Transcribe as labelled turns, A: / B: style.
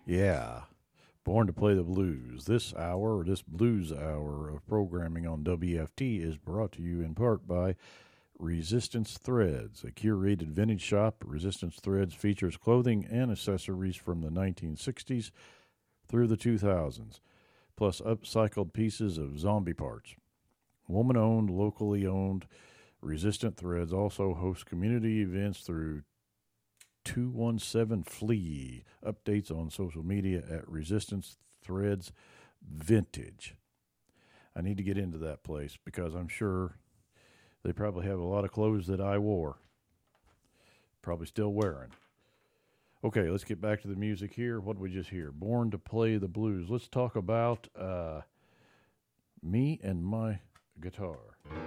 A: Yeah. Born to Play the Blues. This hour, this blues hour of programming on WFT is brought to you in part by Resistance Threads, a curated vintage shop. Resistance Threads features clothing and accessories from the 1960s through the 2000s, plus upcycled pieces of zombie parts. Woman owned, locally owned, Resistant Threads also hosts community events through 217 Flea. Updates on social media at Resistance Threads Vintage. I need to get into that place because I'm sure they probably have a lot of clothes that I wore. Probably still wearing. Okay, let's get back to the music here. What did we just hear? Born to Play the Blues. Let's talk about me and my guitar.